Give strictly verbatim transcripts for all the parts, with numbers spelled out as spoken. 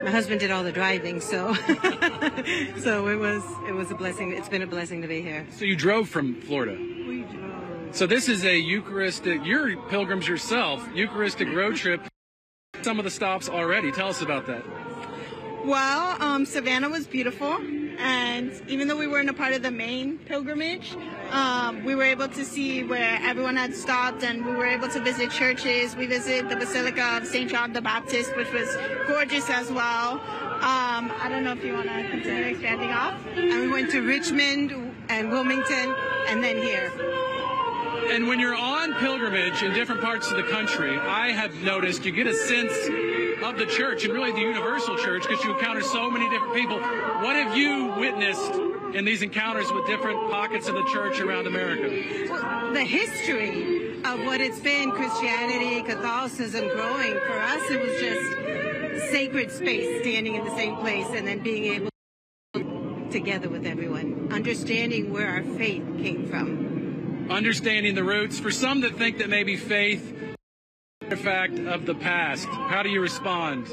My husband did all the driving, so so it was it was a blessing. It's been a blessing to be here. So you drove from Florida. We drove. So this is a Eucharistic. You're pilgrims yourself. Eucharistic road trip. Some of the stops already. Tell us about that. Well, um, Savannah was beautiful, and even though we weren't a part of the main pilgrimage, um, we were able to see where everyone had stopped, and we were able to visit churches. We visited the Basilica of Saint John the Baptist, which was gorgeous as well. Um, I don't know if you want to consider expanding off. And we went to Richmond and Wilmington, and then here. And when you're on pilgrimage in different parts of the country, I have noticed you get a sense of the church, and really the universal church, because you encounter so many different people. What have you witnessed in these encounters with different pockets of the church around America? Well, the history of what it's been, Christianity, Catholicism growing, for us it was just sacred space, standing in the same place and then being able to together with everyone, understanding where our faith came from. Understanding the roots. For some that think that maybe faith fact of the past, how do you respond?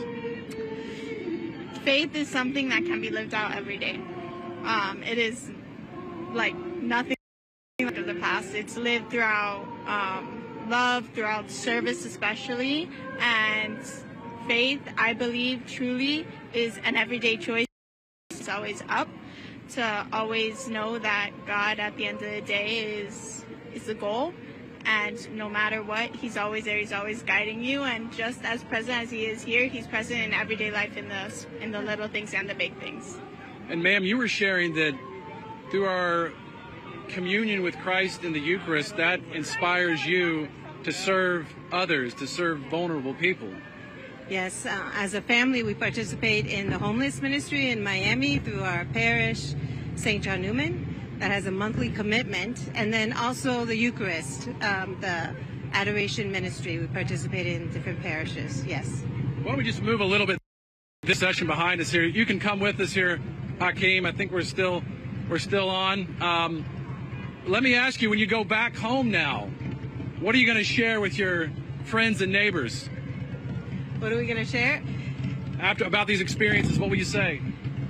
Faith is something that can be lived out every day. Um, it is like nothing of the past. It's lived throughout um, love, throughout service especially, and faith, I believe, truly is an everyday choice. It's always up to always know that God at the end of the day is is the goal. And no matter what, he's always there. He's always guiding you. And just as present as he is here, he's present in everyday life, in the in the little things and the big things. And ma'am, you were sharing that through our communion with Christ in the Eucharist, that inspires you to serve others, to serve vulnerable people. Yes, uh, as a family, we participate in the homeless ministry in Miami through our parish, Saint John Neumann. That has a monthly commitment, and then also the Eucharist, um, the adoration ministry. We participate in different parishes. Yes. Why don't we just move a little bit? This session behind us here. You can come with us here, Hakeem. I think we're still we're still on. Um, let me ask you: when you go back home now, what are you going to share with your friends and neighbors? What are we going to share? After about these experiences, what will you say?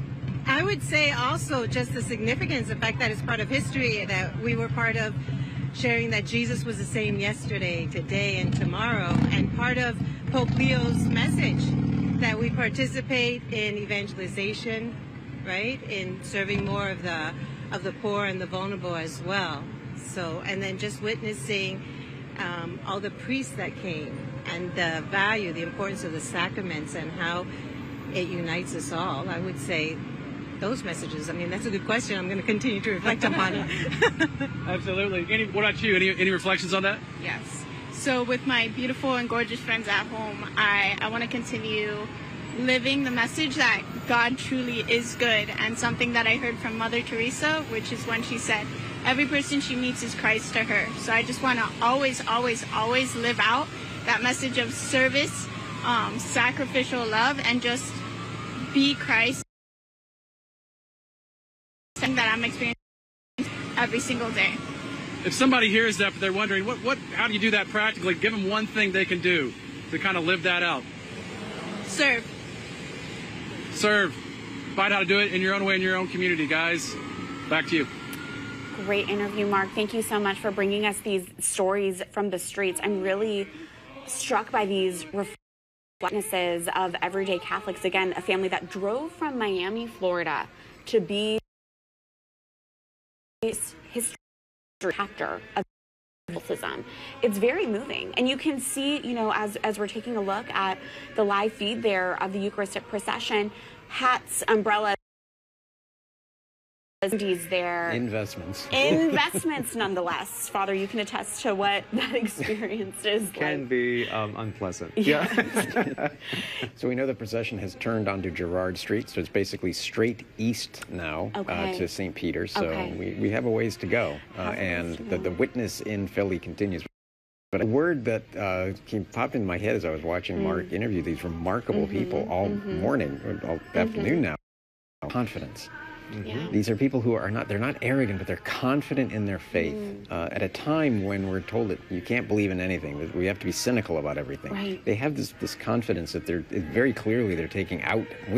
I would say also just the significance, the fact that it's part of history, that we were part of sharing that Jesus was the same yesterday, today, and tomorrow, and part of Pope Leo's message that we participate in evangelization, right, in serving more of the of the poor and the vulnerable as well. So, and then just witnessing um, all the priests that came and the value, the importance of the sacraments and how it unites us all. I would say those messages. I mean, that's a good question. I'm going to continue to reflect upon it. Absolutely. Any, what about you? Any, any reflections on that? Yes. So with my beautiful and gorgeous friends at home, I, I want to continue living the message that God truly is good, and something that I heard from Mother Teresa, which is when she said, every person she meets is Christ to her. So I just want to always, always, always live out that message of service, um, sacrificial love, and just be Christ. That I'm experiencing every single day. If somebody hears that, but they're wondering, what, what, how do you do that practically? Give them one thing they can do to kind of live that out. Serve. Serve. Find how to do it in your own way, in your own community, guys. Back to you. Great interview, Mark. Thank you so much for bringing us these stories from the streets. I'm really struck by these witnesses of everyday Catholics. Again, a family that drove from Miami, Florida to be history chapter of Catholicism. It's very moving, and you can see, you know, as as we're taking a look at the live feed there of the Eucharistic procession, hats, umbrellas, there, investments, investments, nonetheless. Father, you can attest to what that experience is can like. be um, unpleasant. Yeah. Yeah. So we know the procession has turned onto Girard Street, so it's basically straight east now okay. uh, to Saint Peter's. So okay. we, we have a ways to go, uh, and the, the witness in Philly continues. But a word that uh, came, popped in my head as I was watching mm. Mark interview these remarkable mm-hmm, people all mm-hmm. morning, or all mm-hmm. afternoon now, confidence. Yeah. These are people who are not, they're not arrogant, but they're confident in their faith Mm. uh, at a time when we're told that you can't believe in anything, that we have to be cynical about everything. Right. They have this, this confidence that they're, very clearly they're taking out